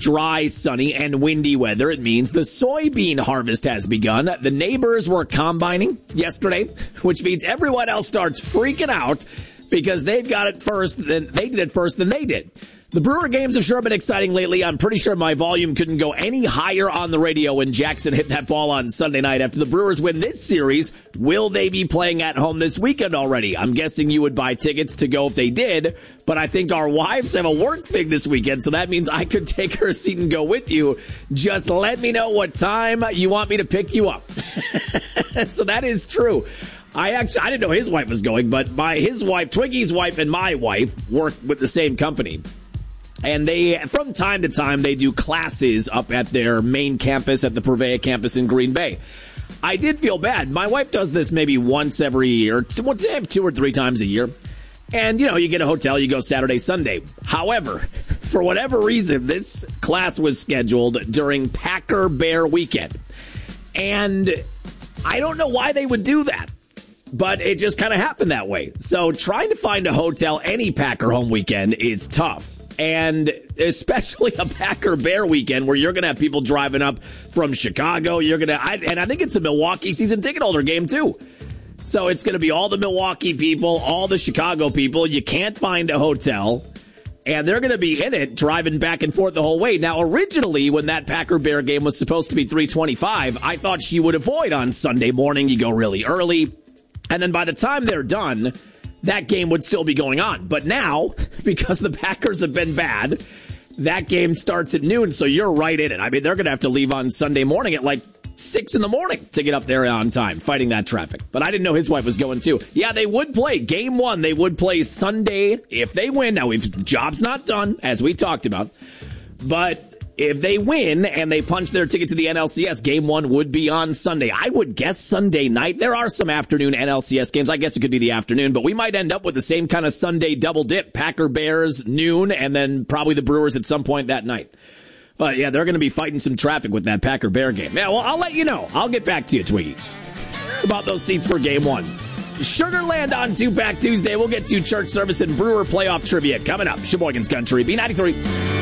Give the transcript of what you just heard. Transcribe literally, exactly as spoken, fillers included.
dry, sunny, and windy weather. It means the soybean harvest has begun. The neighbors were combining yesterday, which means everyone else starts freaking out because they've got it first, then they did it first than they did. The Brewer games have sure been exciting lately. I'm pretty sure my volume couldn't go any higher on the radio when Jackson hit that ball on Sunday night. After the Brewers win this series, will they be playing at home this weekend already? I'm guessing you would buy tickets to go if they did, but I think our wives have a work thing this weekend, so that means I could take her seat and go with you. Just let me know what time you want me to pick you up. So that is true. I actually, I didn't know his wife was going, but my, his wife, Twiggy's wife, and my wife work with the same company. And they, from time to time, they do classes up at their main campus at the Purveyor campus in Green Bay. I did feel bad. My wife does this maybe once every year, two or three times a year. And, you know, you get a hotel, you go Saturday, Sunday. However, for whatever reason, this class was scheduled during Packer Bear weekend. And I don't know why they would do that, but it just kind of happened that way. So trying to find a hotel any Packer home weekend is tough. And especially a Packer Bear weekend where you're going to have people driving up from Chicago. You're going to, and I think it's a Milwaukee season ticket holder game too. So it's going to be all the Milwaukee people, all the Chicago people. You can't find a hotel, and they're going to be in it driving back and forth the whole way. Now, originally, when that Packer Bear game was supposed to be three twenty-five, I thought she would avoid on Sunday morning. You go really early, and then by the time they're done, that game would still be going on. But now, because the Packers have been bad, that game starts at noon, so you're right in it. I mean, they're going to have to leave on Sunday morning at like six in the morning to get up there on time, fighting that traffic. But I didn't know his wife was going too. Yeah, they would play. Game one, they would play Sunday if they win. Now, if job's not done, as we talked about, but if they win and they punch their ticket to the N L C S, game one would be on Sunday. I would guess Sunday night. There are some afternoon N L C S games. I guess it could be the afternoon, but we might end up with the same kind of Sunday double dip. Packer Bears noon, and then probably the Brewers at some point that night. But yeah, they're going to be fighting some traffic with that Packer Bear game. Yeah, well, I'll let you know. I'll get back to you, Twiggy, about those seats for game one. Sugarland on Two Pack Tuesday. We'll get to church service and Brewer playoff trivia coming up. Sheboygan's Country, B ninety-three.